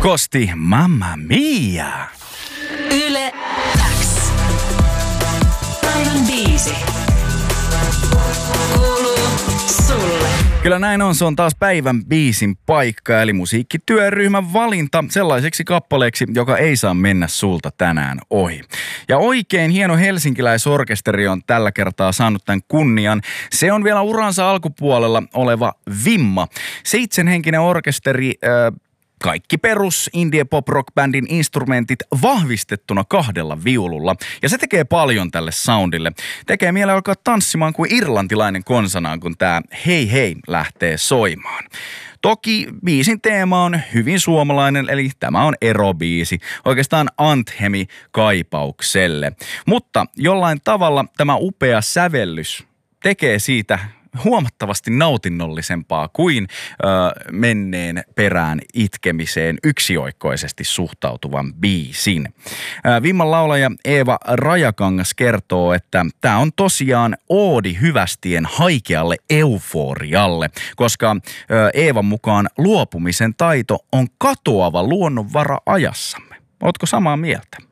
Kosti, mamma mia! Yle X. Päivän biisi. Kuuluu sulle. Kyllä näin on, se on taas päivän biisin paikka, eli musiikkityöryhmän valinta sellaiseksi kappaleeksi, joka ei saa mennä sulta tänään ohi. Ja oikein hieno helsinkiläisorkesteri on tällä kertaa saanut tämän kunnian. Se on vielä uransa alkupuolella oleva Vimma. 7-henkinen orkesteri, kaikki perus indie pop rock bändin instrumentit vahvistettuna 2 viululla. Ja se tekee paljon tälle soundille. Tekee mieleen alkaa tanssimaan kuin irlantilainen konsanaan, kun tää hei hei lähtee soimaan. Toki biisin teema on hyvin suomalainen, eli tämä on erobiisi. Oikeastaan anthemi kaipaukselle. Mutta jollain tavalla tämä upea sävellys tekee siitä huomattavasti nautinnollisempaa kuin menneen perään itkemiseen yksioikkoisesti suhtautuvan biisin. Vimman laulaja Eeva Rajakangas kertoo, että tämä on tosiaan oodi hyvästien haikealle euforialle, koska Eevan mukaan luopumisen taito on katoava luonnonvara ajassamme. Ootko samaa mieltä?